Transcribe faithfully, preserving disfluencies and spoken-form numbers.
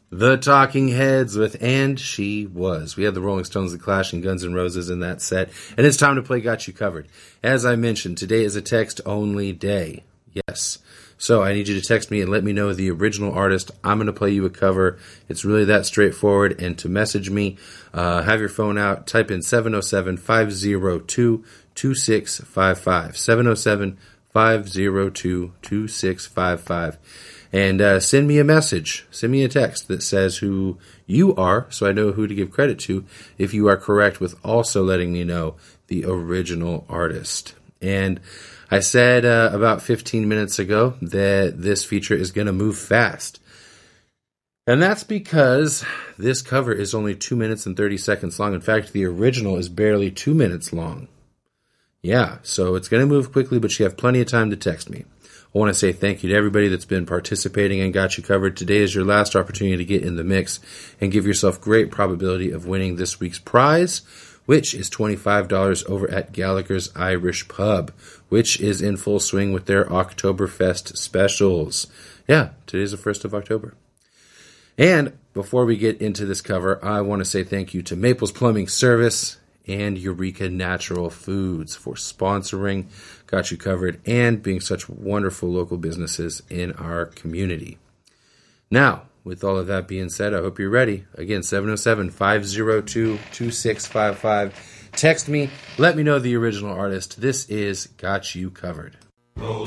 The Talking Heads with And She Was. We had the Rolling Stones, The Clash, and Guns N' Roses in that set. And it's time to play Got You Covered. As I mentioned, today is a text-only day. Yes. So I need you to text me and let me know the original artist. I'm going to play you a cover. It's really that straightforward. And to message me, uh, have your phone out. Type in seven oh seven, five oh two, two six five five. seven oh seven, five oh two, two six five five. And uh, send me a message, send me a text that says who you are so I know who to give credit to if you are correct, with also letting me know the original artist. And I said uh, about fifteen minutes ago that this feature is going to move fast. And that's because this cover is only two minutes and thirty seconds long. In fact, the original is barely two minutes long. Yeah, so it's going to move quickly, but you have plenty of time to text me. I want to say thank you to everybody that's been participating and Got You Covered. Today is your last opportunity to get in the mix and give yourself great probability of winning this week's prize, which is twenty-five dollars over at Gallagher's Irish Pub, which is in full swing with their Oktoberfest specials. Yeah, today's the first of October. And before we get into this cover, I want to say thank you to Maples Plumbing Service and Eureka Natural Foods for sponsoring Got You Covered and being such wonderful local businesses in our community. Now, with all of that being said, I hope you're ready. Again, seven oh seven, five oh two, two six five five. Text me. Let me know the original artist. This is Got You Covered. Roll